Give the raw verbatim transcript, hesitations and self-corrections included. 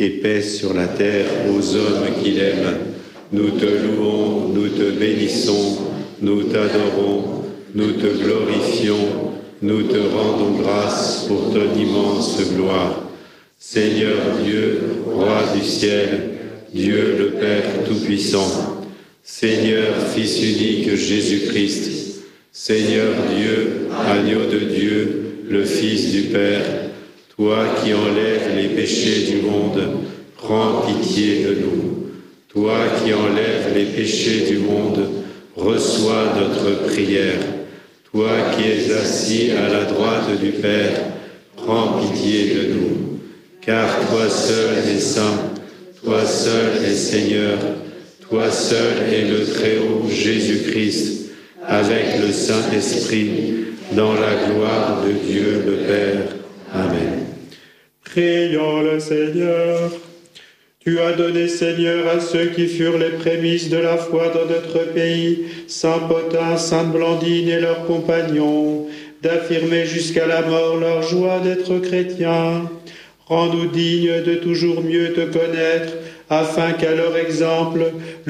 et paix sur la terre aux hommes qu'il aime. Nous te louons, nous te bénissons, nous t'adorons, nous te glorifions, nous te rendons grâce pour ton immense gloire. Seigneur Dieu, Roi du ciel, Dieu le Père Tout-Puissant, Seigneur Fils unique Jésus-Christ, Seigneur Dieu, agneau de Dieu, le Fils du Père, toi qui enlèves les péchés du monde, prends pitié de nous. Toi qui enlèves les péchés du monde, reçois notre prière. Toi qui es assis à la droite du Père, prends pitié de nous. Car toi seul es saint, toi seul es Seigneur, toi seul es le Très-Haut Jésus-Christ, avec le Saint-Esprit, dans la gloire de Dieu le Père. Amen. Prions le Seigneur. Tu as donné, Seigneur, à ceux qui furent les prémices de la foi dans notre pays, Saint Pothin, Sainte Blandine et leurs compagnons, d'affirmer jusqu'à la mort leur joie d'être chrétiens. Rends-nous dignes de toujours mieux te connaître, afin qu'à leur exemple,